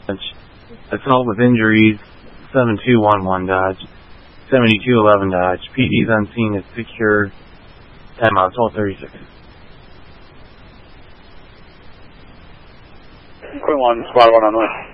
Assault with injuries, 7211 Dodge. 7211 Dodge. PD's on scene is secure. Time out, 1236. Quit 1, squad 1 on the way.